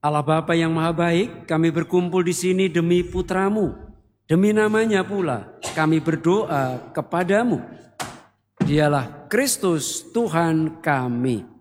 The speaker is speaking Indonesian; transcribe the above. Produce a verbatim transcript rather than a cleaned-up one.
Allah Bapa yang Maha Baik, kami berkumpul di sini demi putramu, demi namanya pula kami berdoa kepadamu. Dialah Kristus Tuhan kami.